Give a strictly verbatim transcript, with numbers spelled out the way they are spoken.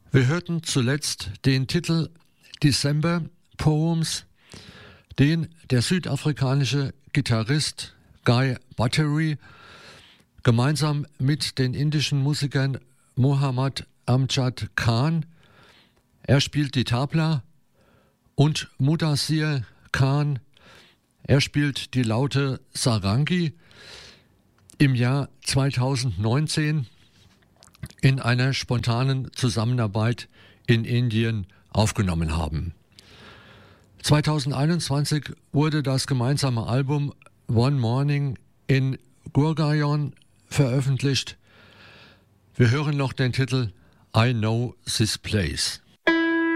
Wir hörten zuletzt den Titel December Poems, den der südafrikanische Gitarrist Guy Buttery gemeinsam mit den indischen Musikern Mohammad Amjad Khan, er spielt die Tabla, und Mudassir Khan, er spielt die laute Sarangi, im Jahr zweitausendneunzehn in einer spontanen Zusammenarbeit in Indien aufgenommen haben. zweitausendeinundzwanzig wurde das gemeinsame Album One Morning in Gurgaon veröffentlicht. Wir hören noch den Titel I Know This Place.